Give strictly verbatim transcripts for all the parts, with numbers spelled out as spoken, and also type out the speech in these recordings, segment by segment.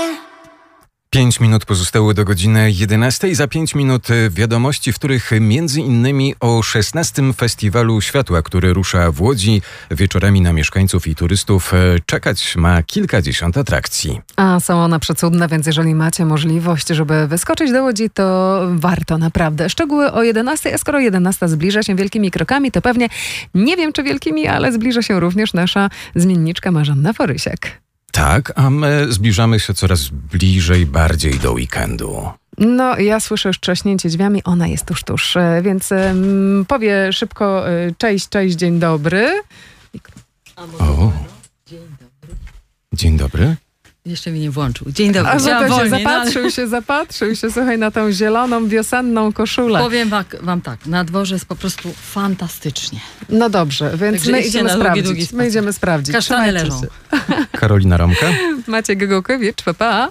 Pięć minut pozostało do godziny jedenastej. Za pięć minut wiadomości, w których między innymi o szesnastym Festiwalu Światła, który rusza w Łodzi. Wieczorami na mieszkańców i turystów czekać ma kilkadziesiąt atrakcji. A są one przecudne, więc jeżeli macie możliwość, żeby wyskoczyć do Łodzi, to warto naprawdę. Szczegóły o jedenastej, a skoro jedenasta zbliża się wielkimi krokami, to pewnie, nie wiem czy wielkimi, ale zbliża się również nasza zmienniczka Marzanna Forysiak. Tak, a my zbliżamy się coraz bliżej, bardziej do weekendu. No, ja słyszę już trzaśnięcie drzwiami, ona jest tuż, tuż, więc um, powie szybko cześć, cześć, dzień dobry. O, Dzień dobry. Dzień dobry. Jeszcze mi nie włączył. Dzień dobry. A Chciałam to się wolniej, zapatrzył no, się, zapatrzył się, słuchaj, na tą zieloną, wiosenną koszulę. Powiem wam, wam tak, na dworze jest po prostu fantastycznie. No dobrze, więc Także my idźcie idziemy na długi, sprawdzić. długi My spacer. idziemy sprawdzić. Kasztany Trzymajcie leżą. się. Karolina Romka. Maciej Gogołkiewicz, pa, pa.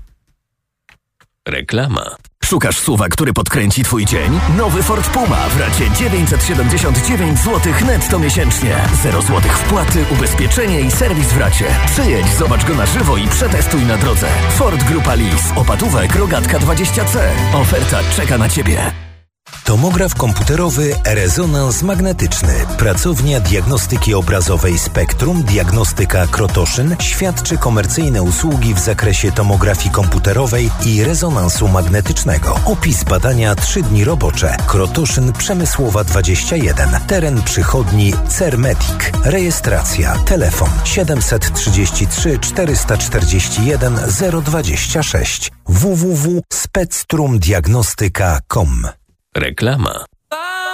Reklama. Szukasz suwa, który podkręci twój dzień? Nowy Ford Puma w racie dziewięćset siedemdziesiąt dziewięć złotych netto miesięcznie. zero złotych wpłaty, ubezpieczenie i serwis w racie. Przyjedź, zobacz go na żywo i przetestuj na drodze. Ford Grupa Lease. Opatówek Rogatka dwadzieścia C. Oferta czeka na ciebie. Tomograf komputerowy Rezonans Magnetyczny. Pracownia diagnostyki obrazowej Spektrum Diagnostyka Krotoszyn świadczy komercyjne usługi w zakresie tomografii komputerowej i rezonansu magnetycznego. Opis badania trzy dni robocze. Krotoszyn Przemysłowa dwadzieścia jeden. Teren przychodni Cermetic. Rejestracja. Telefon siedemset trzydzieści trzy czterysta czterdzieści jeden zero dwadzieścia sześć w w w kropka spectrumdiagnostyka kropka com. Reklama.